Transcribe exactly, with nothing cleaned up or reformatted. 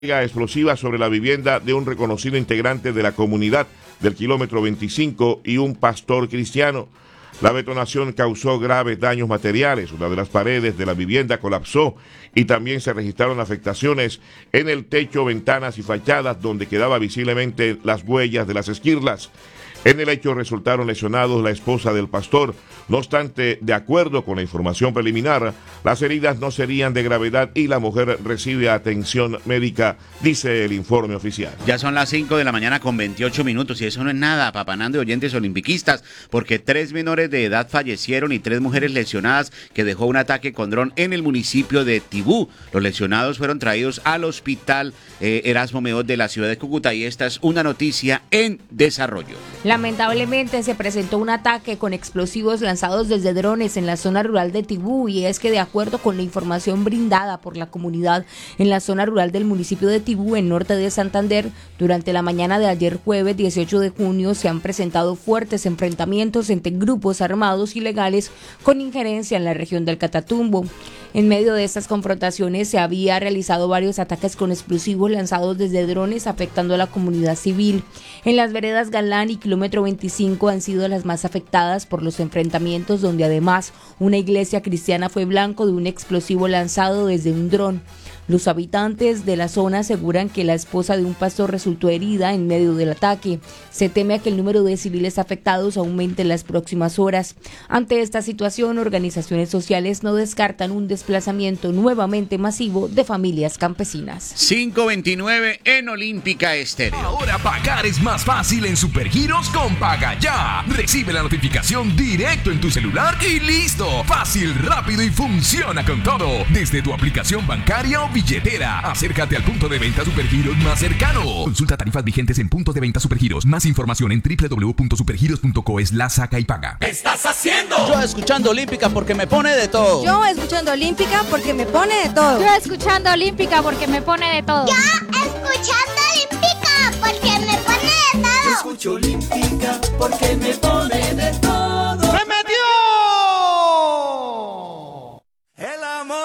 explosiva sobre la vivienda de un reconocido integrante de la comunidad del kilómetro veinticinco y un pastor cristiano. La detonación causó graves daños materiales. Una de las paredes de la vivienda colapsó y también se registraron afectaciones en el techo, ventanas y fachadas donde quedaba visiblemente las huellas de las esquirlas. En el hecho resultaron lesionados la esposa del pastor. No obstante, de acuerdo con la información preliminar, las heridas no serían de gravedad y la mujer recibe atención médica, dice el informe oficial. Ya son las cinco de la mañana con veintiocho minutos y eso no es nada, papanando de oyentes olimpiquistas, porque tres menores de edad fallecieron y tres mujeres lesionadas que dejó un ataque con dron en el municipio de Tibú. Los lesionados fueron traídos al hospital eh, Erasmo Meot de la ciudad de Cúcuta y esta es una noticia en desarrollo. Lamentablemente se presentó un ataque con explosivos lanzados desde drones en la zona rural de Tibú, y es que de acuerdo con la información brindada por la comunidad en la zona rural del municipio de Tibú, en norte de Santander, durante la mañana de ayer jueves dieciocho de junio se han presentado fuertes enfrentamientos entre grupos armados ilegales con injerencia en la región del Catatumbo. En medio de estas confrontaciones se había realizado varios ataques con explosivos lanzados desde drones afectando a la comunidad civil. En las veredas Galán y kilómetro veinticinco han sido las más afectadas por los enfrentamientos, donde además una iglesia cristiana fue blanco de un explosivo lanzado desde un dron. Los habitantes de la zona aseguran que la esposa de un pastor resultó herida en medio del ataque. Se teme a que el número de civiles afectados aumente en las próximas horas. Ante esta situación, organizaciones sociales no descartan un desplazamiento nuevamente masivo de familias campesinas. cinco veintinueve en Olímpica Estéreo. Ahora pagar es más fácil en Supergiros con Paga Ya. Recibe la notificación directo en tu celular y listo. Fácil, rápido y funciona con todo. Desde tu aplicación bancaria o billetera. Acércate al punto de venta Supergiros más cercano. Consulta tarifas vigentes en puntos de venta Supergiros. Más información en doble u doble u doble u punto supergiros punto co slash saca y paga. ¿Qué estás haciendo? Yo escuchando Olímpica porque me pone de todo. Yo escuchando Olímpica porque me pone de todo. Yo escuchando Olímpica porque me pone de todo. Yo escuchando Olímpica porque me pone de todo. Yo escucho Olímpica porque me pone de todo.